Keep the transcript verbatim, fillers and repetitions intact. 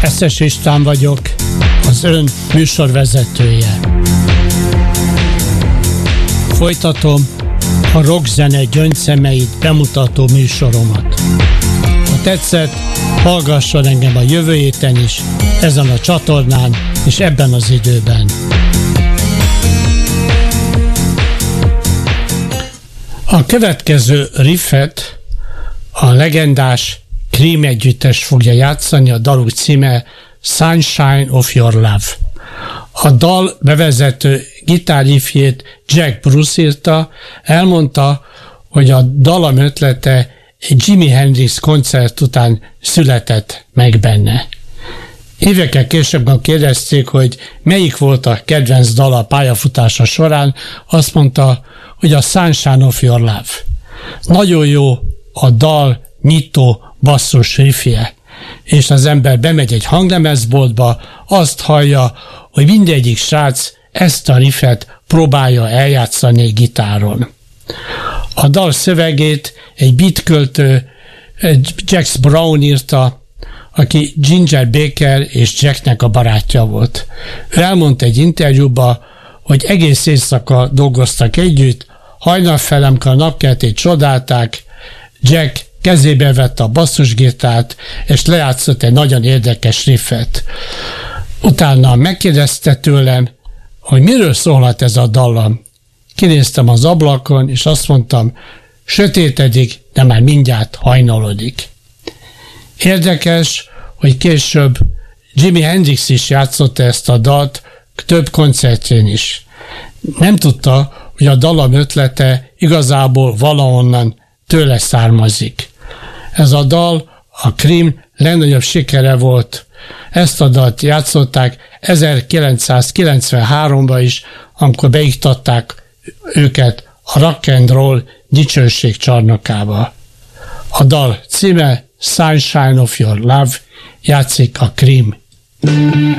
Eszes István vagyok, az ön műsorvezetője. Folytatom a rockzene gyöngyszemeit bemutató műsoromat. Ha tetszett, hallgasson engem a jövő héten is, ezen a csatornán és ebben az időben. A következő riffet a legendás Cream együttes fogja játszani, a daluk címe Sunshine of Your Love. A dal bevezető gitárriffjét Jack Bruce írta, elmondta, hogy a dalam ötlete egy Jimi Hendrix koncert után született meg benne. Évekkel később kérdezték, hogy melyik volt a kedvenc dala a pályafutása során, azt mondta, hogy a Sunshine of Your Love. Nagyon jó a dal nyitó basszus riffje, és az ember bemegy egy hanglemezboltba, azt hallja, hogy mindegyik srác ezt a riffet próbálja eljátszani egy gitáron. A dal szövegét egy beatköltő, Jax Brown írta, aki Ginger Baker és Jacknek a barátja volt. Ő elmondta egy interjúba, hogy egész éjszaka dolgoztak együtt, hajnalfele, amikor a napkeltét csodálták, Jack kezébe vette a basszusgitárt, és lejátszott egy nagyon érdekes riffet. Utána megkérdezte tőlem, hogy miről szólhat ez a dallam. Kinéztem az ablakon, és azt mondtam, sötétedik, de már mindjárt hajnalodik. Érdekes, hogy később Jimi Hendrix is játszotta ezt a dalt több koncertjén is. Nem tudta, hogy a dallam ötlete igazából valahonnan tőle származik. Ez a dal a Cream legnagyobb sikere volt. Ezt a dalt játszották ezerkilencszázkilencvenháromban is, amikor beiktatták őket a rock and roll dicsőség csarnokába. A dal címe Sunshine of Your Love, játszik a Cream.